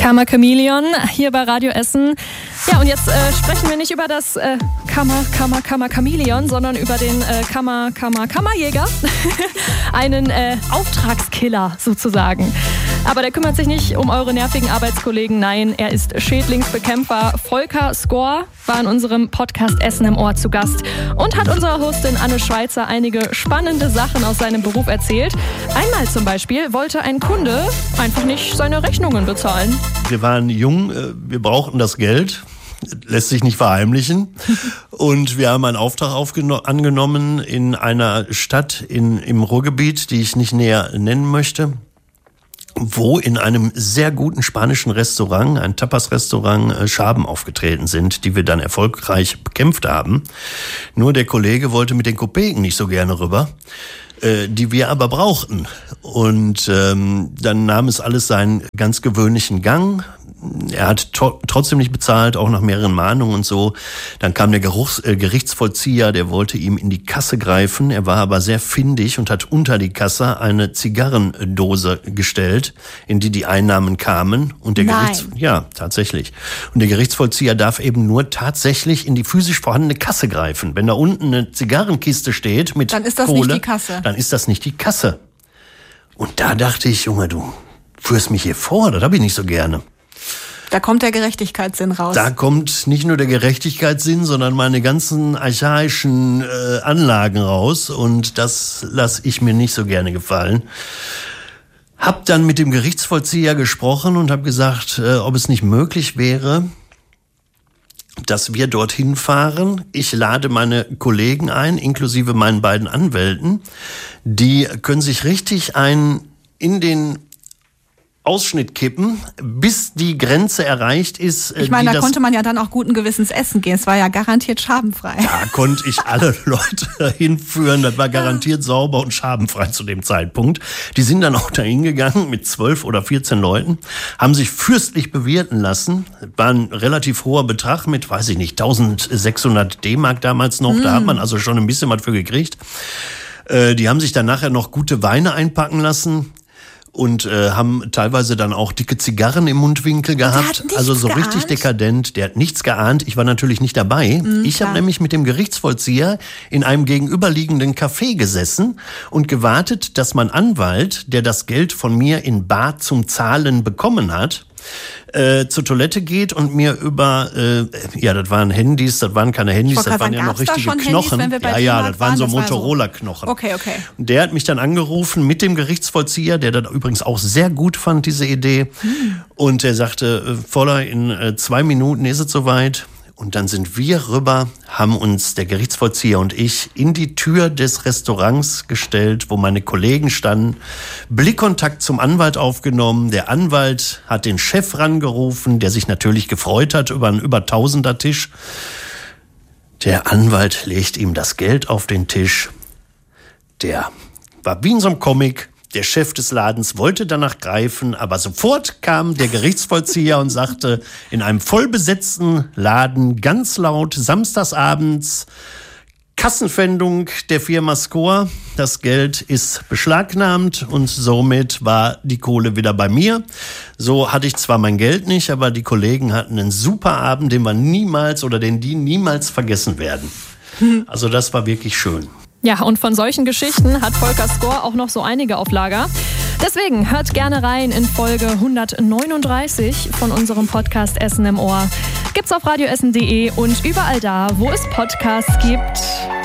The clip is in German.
Karma Chameleon hier bei Radio Essen. Ja, und jetzt sprechen wir nicht über das Karma Chameleon, sondern über den Kammerjäger. Einen Auftragskiller sozusagen. Aber der kümmert sich nicht um eure nervigen Arbeitskollegen. Nein, er ist Schädlingsbekämpfer. Volker Skor war in unserem Podcast Essen im Ohr zu Gast und hat unserer Hostin Anne Schweizer einige spannende Sachen aus seinem Beruf erzählt. Einmal zum Beispiel wollte ein Kunde einfach nicht seine Rechnungen bezahlen. Wir waren jung, wir brauchten das Geld. Lässt sich nicht verheimlichen. Und wir haben einen Auftrag angenommen in einer Stadt im Ruhrgebiet, die ich nicht näher nennen möchte, wo in einem sehr guten spanischen Restaurant, ein Tapas-Restaurant, Schaben aufgetreten sind, die wir dann erfolgreich bekämpft haben. Nur der Kollege wollte mit den Kopeken nicht so gerne rüber, die wir aber brauchten. Und dann nahm es alles seinen ganz gewöhnlichen Gang. Er hat trotzdem nicht bezahlt, auch nach mehreren Mahnungen und so. Dann kam der Gerichtsvollzieher, der wollte ihm in die Kasse greifen. Er war aber sehr findig und hat unter die Kasse eine Zigarrendose gestellt, in die Einnahmen kamen. Und ja, tatsächlich. Und der Gerichtsvollzieher darf eben nur tatsächlich in die physisch vorhandene Kasse greifen. Wenn da unten eine Zigarrenkiste steht mit Kohle, dann ist das nicht die Kasse. Dann ist das nicht die Kasse. Und da dachte ich, Junge, du führst mich hier vor, das habe ich nicht so gerne. Da kommt der Gerechtigkeitssinn raus. Da kommt nicht nur der Gerechtigkeitssinn, sondern meine ganzen archaischen Anlagen raus. Und das lasse ich mir nicht so gerne gefallen. Hab dann mit dem Gerichtsvollzieher gesprochen und habe gesagt, ob es nicht möglich wäre, dass wir dorthin fahren. Ich lade meine Kollegen ein, inklusive meinen beiden Anwälten. Die können sich richtig in den Ausschnitt kippen, bis die Grenze erreicht ist. Ich meine, da konnte man ja dann auch guten Gewissens essen gehen. Es war ja garantiert schabenfrei. Da konnte ich alle Leute hinführen. Das war garantiert sauber und schabenfrei zu dem Zeitpunkt. Die sind dann auch dahin gegangen mit 12 oder 14 Leuten, haben sich fürstlich bewirten lassen. War ein relativ hoher Betrag mit, weiß ich nicht, 1600 D-Mark damals noch. Da hat man also schon ein bisschen was für gekriegt. Die haben sich dann nachher noch gute Weine einpacken lassen. Und haben teilweise dann auch dicke Zigarren im Mundwinkel gehabt. Also so geahnt. Richtig dekadent. Der hat nichts geahnt. Ich war natürlich nicht dabei. Ich habe nämlich mit dem Gerichtsvollzieher in einem gegenüberliegenden Café gesessen und gewartet, dass mein Anwalt, der das Geld von mir in bar zum Zahlen bekommen hat, zur Toilette geht und mir über, das waren Handys, das waren keine Handys, das waren ja noch richtige Knochen. Handys, das waren so Motorola-Knochen. Okay. Und der hat mich dann angerufen mit dem Gerichtsvollzieher, der das übrigens auch sehr gut fand, diese Idee. Und der sagte, Voller, in 2 Minuten ist es soweit. Und dann sind wir rüber, haben uns, der Gerichtsvollzieher und ich, in die Tür des Restaurants gestellt, wo meine Kollegen standen, Blickkontakt zum Anwalt aufgenommen. Der Anwalt hat den Chef rangerufen, der sich natürlich gefreut hat über einen Über-Tausender-Tisch. Der Anwalt legt ihm das Geld auf den Tisch. Der war wie in so einem Comic. Der Chef des Ladens wollte danach greifen, aber sofort kam der Gerichtsvollzieher und sagte in einem vollbesetzten Laden ganz laut samstagsabends: Kassenpfändung der Firma Skor. Das Geld ist beschlagnahmt und somit war die Kohle wieder bei mir. So hatte ich zwar mein Geld nicht, aber die Kollegen hatten einen super Abend, den die niemals vergessen werden. Also das war wirklich schön. Ja, und von solchen Geschichten hat Volker Skor auch noch so einige auf Lager. Deswegen hört gerne rein in Folge 139 von unserem Podcast Essen im Ohr. Gibt's auf radioessen.de und überall da, wo es Podcasts gibt.